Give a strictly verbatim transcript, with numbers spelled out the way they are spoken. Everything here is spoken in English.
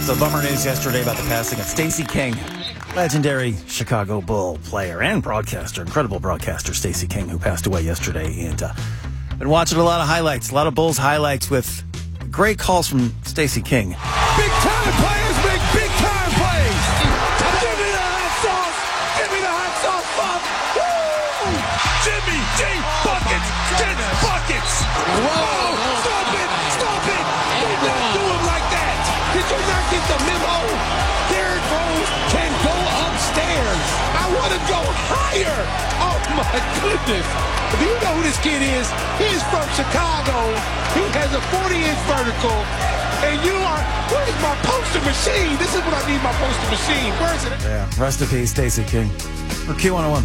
So bummer news yesterday about the passing of Stacey King, legendary Chicago Bull player and broadcaster, incredible broadcaster Stacey King, who passed away yesterday. And uh, been watching a lot of highlights, a lot of Bulls highlights with great calls from Stacey King. Big time players make big time plays. Give me the hot sauce. Give me the hot sauce, Bob. Woo! Jimmy G buckets gets buckets. Whoa! Stop it! Stop it! Do not do him like that. Did you not get the memo? Derrick Rose can go upstairs. I want to go higher. Oh my goodness! Do you know who this kid is? He's from Chicago. He has a forty-inch vertical. And you are, where's my poster machine? This is what I need, my poster machine. Where is it? Yeah, rest in peace, Stacey King. For Q one oh one.